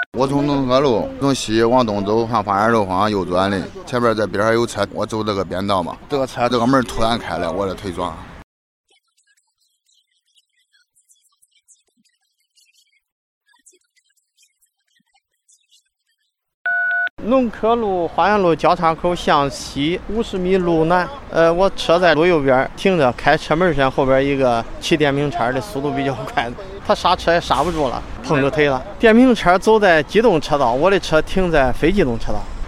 我从农河路从西往东走，上花园路往右转的，前边在边上有车，我走这个边道嘛，这个车这个门突然开了，我的腿撞。 农科路花园路交叉口向西50米路南，我车在路右边停着，开车门上后边一个骑电瓶车的速度比较快，他刹车也刹不住了，碰着腿了。电瓶车走在机动车道，我的车停在非机动车道。